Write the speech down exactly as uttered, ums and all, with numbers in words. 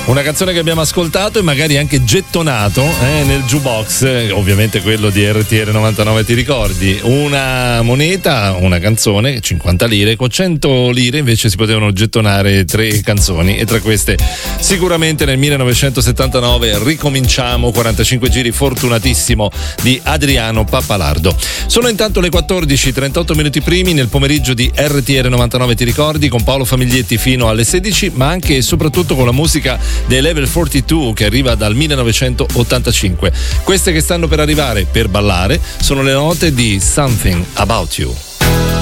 Una canzone che abbiamo ascoltato e magari anche gettonato eh, nel jukebox, eh, ovviamente quello di R T R novantanove, ti ricordi? Una moneta, una canzone, cinquanta lire, con cento lire invece si potevano gettonare tre canzoni, e tra queste sicuramente nel millenovecentosettantanove Ricominciamo, quarantacinque giri fortunatissimo di Adriano Pappalardo. Sono intanto le quattordici e trentotto minuti primi nel pomeriggio di R T R novantanove, ti ricordi, con Paolo Famiglietti fino alle sedici, ma anche e soprattutto con la musica dei Level quarantadue che arriva dal millenovecentottantacinque. Queste che stanno per arrivare per ballare sono le note di Something About You.